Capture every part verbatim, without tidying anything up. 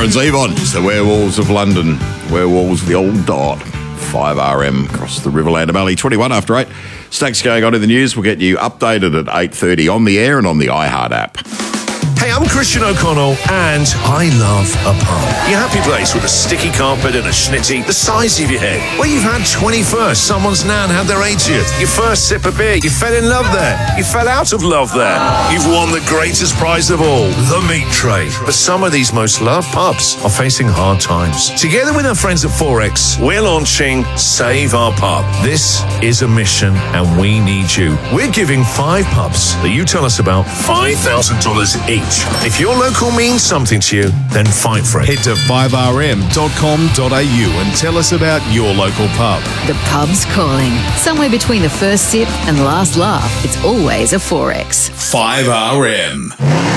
Warren's Avon. It's the Werewolves of London. Werewolves of the Old Dart. five R M across the Riverland Valley. twenty-one after eight. Stacks going on in the news. We'll get you updated at eight thirty on the air and on the iHeart app. Hey, I'm Christian O'Connell, and I love a pub. Your happy place with a sticky carpet and a schnitty the size of your head. Where you've had twenty-first, someone's nan had their eightieth. Your first sip of beer, you fell in love there. You fell out of love there. You've won the greatest prize of all, the meat trade. But some of these most loved pubs are facing hard times. Together with our friends at Forex, we're launching Save Our Pub. This is a mission, and we need you. We're giving five pubs that you tell us about five thousand dollars each. If your local means something to you, then fight for it. Head to five R M dot com dot A U and tell us about your local pub. The pub's calling. Somewhere between the first sip and last laugh, it's always a Forex. five R M.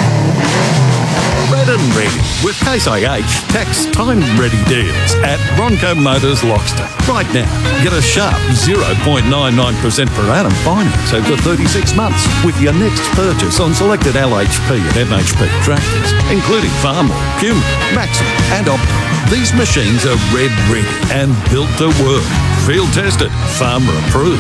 Red and ready with Case I H tax time ready deals at Bronco Motors Loxton. Right now, get a sharp zero point nine nine percent per annum finance over thirty-six months with your next purchase on selected L H P and M H P tractors, including Farmall, Puma, Maxim and Optima. These machines are red ready and built to work. Field tested, farmer approved.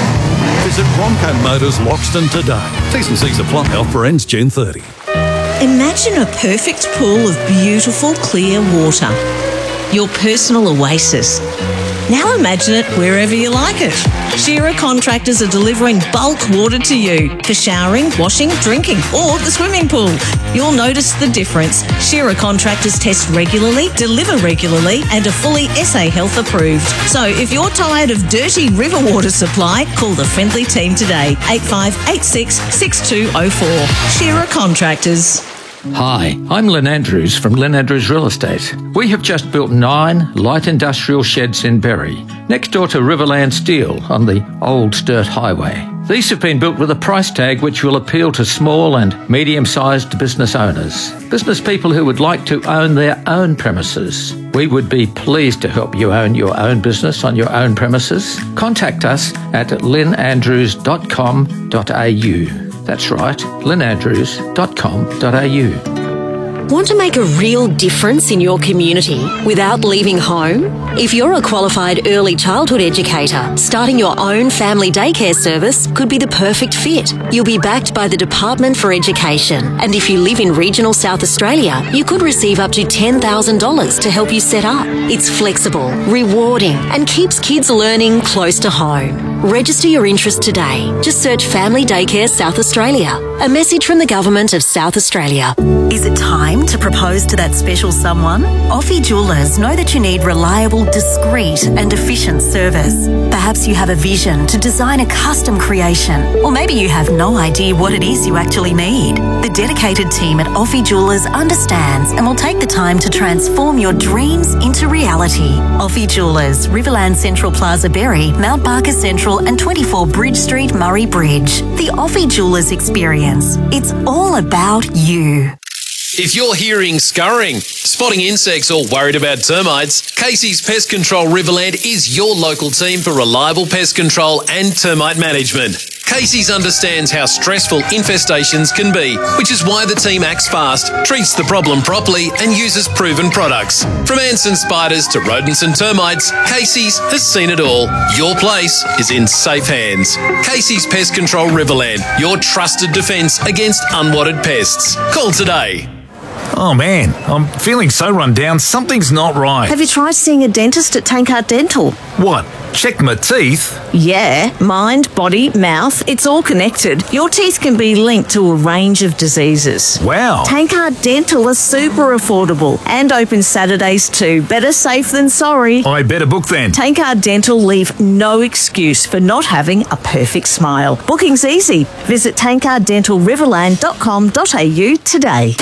Visit Bronco Motors Loxton today. T's and C's apply. Offer ends June thirtieth. Imagine a perfect pool of beautiful, clear water. Your personal oasis. Now imagine it wherever you like it. Shearer Contractors are delivering bulk water to you for showering, washing, drinking, or the swimming pool. You'll notice the difference. Shearer Contractors test regularly, deliver regularly, and are fully S A Health approved. So if you're tired of dirty river water supply, call the friendly team today. eight five eight six, six two zero four. Shearer Contractors. Hi, I'm Lynn Andrews from Lynn Andrews Real Estate. We have just built nine light industrial sheds in Berry, next door to Riverland Steel on the Old Sturt Highway. These have been built with a price tag which will appeal to small and medium-sized business owners, business people who would like to own their own premises. We would be pleased to help you own your own business on your own premises. Contact us at lynn andrews dot com dot A U. That's right, lynn andrews dot com dot A U. Want to make a real difference in your community without leaving home? If you're a qualified early childhood educator, starting your own family daycare service could be the perfect fit. You'll be backed by the Department for Education, and if you live in regional South Australia, you could receive up to ten thousand dollars to help you set up. It's flexible, rewarding, and keeps kids learning close to home. Register your interest today. Just search Family Daycare South Australia. A message from the Government of South Australia. Is it time to propose to that special someone? Offie Jewellers know that you need reliable, discreet and efficient service. Perhaps you have a vision to design a custom creation, or maybe you have no idea what it is you actually need. The dedicated team at Offie Jewellers understands and will take the time to transform your dreams into reality. Offie Jewellers, Riverland Central Plaza Berry, Mount Barker Central and twenty-four Bridge Street, Murray Bridge. The Offie Jewellers experience. It's all about you. If you're hearing scurrying, spotting insects or worried about termites, Casey's Pest Control Riverland is your local team for reliable pest control and termite management. Casey's understands how stressful infestations can be, which is why the team acts fast, treats the problem properly and uses proven products. From ants and spiders to rodents and termites, Casey's has seen it all. Your place is in safe hands. Casey's Pest Control Riverland, your trusted defence against unwanted pests. Call today. Oh man, I'm feeling so run down, something's not right. Have you tried seeing a dentist at Tankard Dental? What? Check my teeth? Yeah, mind, body, mouth, it's all connected. Your teeth can be linked to a range of diseases. Wow. Tankard Dental is super affordable and open Saturdays too. Better safe than sorry. I better book then. Tankard Dental leave no excuse for not having a perfect smile. Booking's easy. Visit tankard dental riverland dot com dot A U today.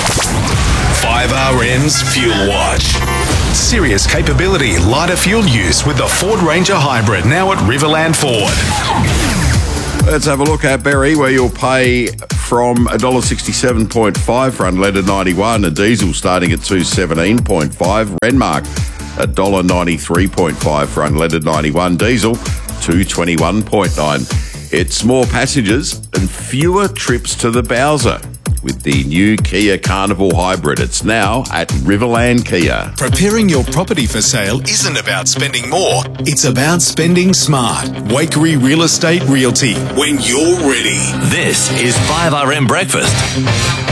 five R M's Fuel Watch. Serious capability, lighter fuel use with the Ford Ranger Hybrid now at Riverland Ford. Let's have a look at Berry, where you'll pay from one dollar sixty-seven point five for unleaded ninety-one, a diesel starting at two dollars seventeen point five. Renmark, one dollar ninety-three point five for unleaded ninety-one, diesel two dollars twenty-one point nine. It's more passengers and fewer trips to the Bowser. with the new Kia Carnival Hybrid. It's now at Riverland Kia. Preparing your property for sale isn't about spending more, it's about spending smart. Wakery Real Estate Realty, when you're ready. This is five R M Breakfast.